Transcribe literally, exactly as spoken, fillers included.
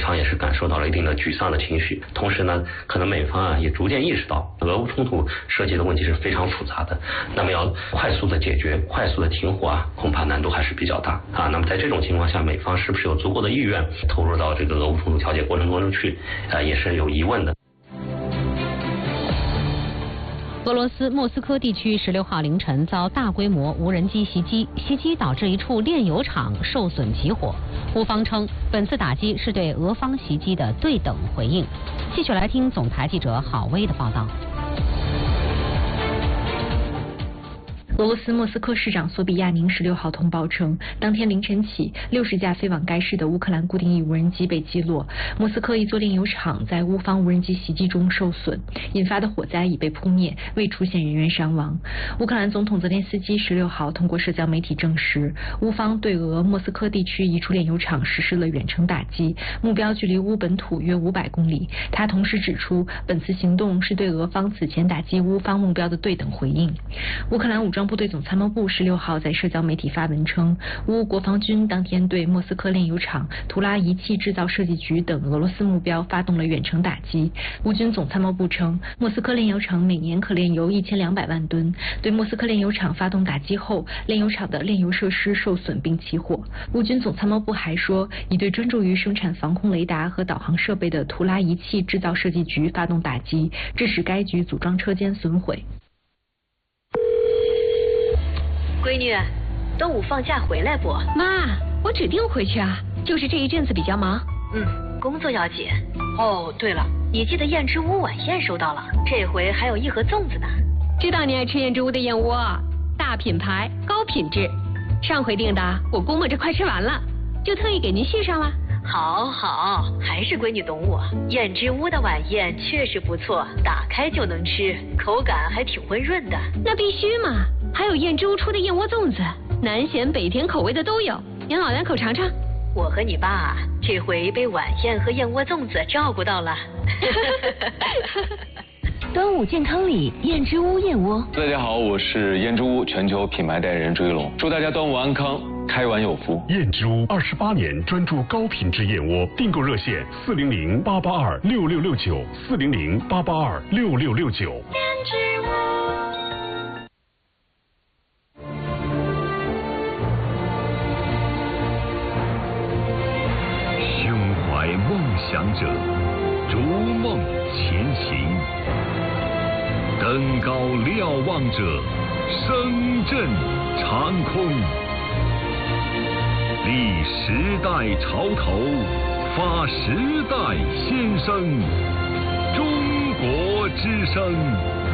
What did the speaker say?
方也是感受到了一定的沮丧的情绪。同时呢，可能美方啊也逐渐意识到，俄乌冲突涉及的问题是非常复杂的，那么要快速的解决、快速的停火啊，恐怕难度还是比较大啊。那么在这种情况下，美方是不是有足够的意愿投入到这个俄乌冲突调解过程当中去，啊，也是有疑问的。 俄罗斯莫斯科地区十六号凌晨遭大规模无人机袭击，袭击导致一处炼油厂受损起火。乌方称，本次打击是对俄方袭击的对等回应。继续来听总台记者郝薇的报道。 俄罗斯莫斯科市长索比亚宁十六号通报称，当天凌晨起，六十架飞往该市的乌克兰固定翼无人机被击落。莫斯科一座炼油厂在乌方无人机袭击中受损，引发的火灾已被扑灭，未出现人员伤亡。乌克兰总统泽连斯基十六号通过社交媒体证实，乌方对俄莫斯科地区一处炼油厂实施了远程打击，目标距离乌本土约五百公里。他同时指出，本次行动是对俄方此前打击乌方目标的对等回应。乌克兰武装部队总参谋部十六号在社交媒体发文称，乌国防军当天对莫斯科炼油厂、图拉仪器制造设计局等俄罗斯目标发动了远程打击。乌军总参谋部称，莫斯科炼油厂每年可炼油一千两百万吨。对莫斯科炼油厂发动打击后，炼油厂的炼油设施受损并起火。乌军总参谋部还说，已对专注于生产防空雷达和导航设备的图拉仪器制造设计局发动打击，致使该局组装车间损毁。 闺女，端午放假回来不？ 妈，我指定回去啊，就是这一阵子比较忙。 嗯，工作要紧。哦，对了，你寄的燕之屋晚宴收到了，这回还有一盒粽子呢。 知道你爱吃燕之屋的燕窝，大品牌，高品质。上回订的，我估摸着快吃完了，就特意给您续上了。 好好，还是闺女懂我。燕之屋的晚宴确实不错，打开就能吃，口感还挺温润的。 那必须嘛，还有燕之屋出的燕窝粽子，南咸北甜口味的都有，您老两口尝尝。 我和你爸这回被晚宴和燕窝粽子照顾到了。 端午健康礼，燕之屋燕窝。 大家好，我是燕之屋全球品牌代言人朱一龙，祝大家端午安康，开碗有福。 燕之屋二十八年专注高品质燕窝，订购热线四零零八八二六六六九四零零八八二六六六九。 燕之屋。 胸怀梦想者，逐梦前行。登高瞭望者，声震长空。立时代潮头，发时代先声。中国之声。